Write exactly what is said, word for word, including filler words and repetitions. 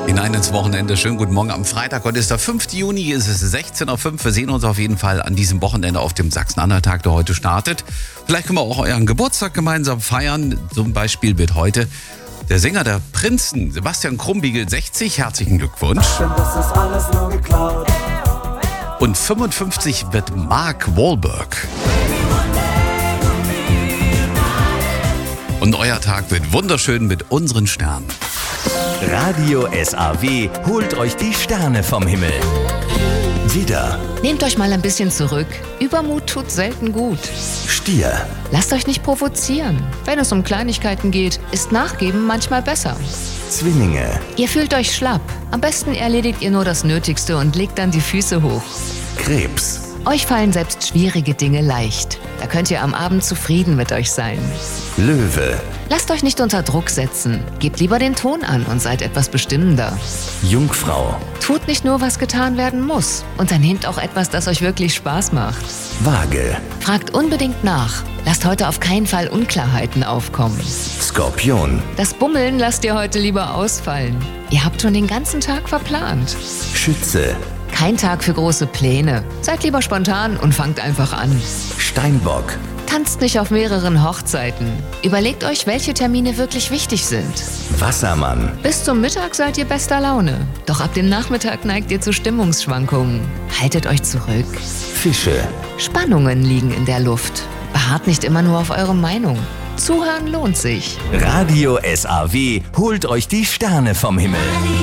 Hinein ins Wochenende. Schönen guten Morgen am Freitag. Heute ist der fünfte Juni, es ist sechzehn Uhr fünf. Wir sehen uns auf jeden Fall an diesem Wochenende auf dem Sachsen-Anhalt-Tag, der heute startet. Vielleicht können wir auch euren Geburtstag gemeinsam feiern. Zum Beispiel wird heute der Sänger der Prinzen, Sebastian Krumbiegel, sechzig. Herzlichen Glückwunsch. Das ist alles nur geklaut. Und fünfundfünfzig wird Mark Wahlberg. Und euer Tag wird wunderschön mit unseren Sternen. Radio S A W holt euch die Sterne vom Himmel. Widder, Nehmt euch mal ein bisschen zurück. Übermut tut selten gut. Stier, Lasst euch nicht provozieren. Wenn es um Kleinigkeiten geht, ist Nachgeben manchmal besser. Zwillinge, Ihr fühlt euch schlapp. Am besten erledigt ihr nur das Nötigste und legt dann die Füße hoch. Krebs, Euch fallen selbst schwierige Dinge leicht. Da könnt ihr am Abend zufrieden mit euch sein. Löwe, Lasst euch nicht unter Druck setzen. Gebt lieber den Ton an und seid etwas bestimmender. Jungfrau, Tut nicht nur, was getan werden muss. Unternehmt auch etwas, das euch wirklich Spaß macht. Waage, Fragt unbedingt nach. Lasst heute auf keinen Fall Unklarheiten aufkommen. Skorpion, Das Bummeln lasst ihr heute lieber ausfallen. Ihr habt schon den ganzen Tag verplant. Schütze, Kein Tag für große Pläne. Seid lieber spontan und fangt einfach an. Steinbock, Tanzt nicht auf mehreren Hochzeiten. Überlegt euch, welche Termine wirklich wichtig sind. Wassermann, Bis zum Mittag seid ihr bester Laune. Doch ab dem Nachmittag neigt ihr zu Stimmungsschwankungen. Haltet euch zurück. Fische, Spannungen liegen in der Luft. Beharrt nicht immer nur auf eure Meinung. Zuhören lohnt sich. Radio S A W holt euch die Sterne vom Himmel.